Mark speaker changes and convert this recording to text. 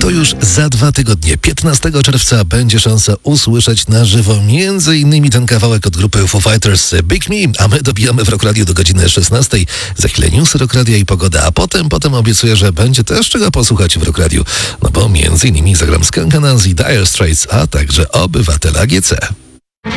Speaker 1: To już za 2 tygodnie, 15 czerwca, będzie szansa usłyszeć na żywo m.in. ten kawałek od grupy Foo Fighters Big Me, a my dobijamy w Rock Radio do godziny 16. Za chwilę newsy Rock Radia i pogoda, a potem obiecuję, że będzie też czego posłuchać w Rock Radiu, no bo m.in. zagram Skunk Anansi, Dire Straits, a także Obywatela GC.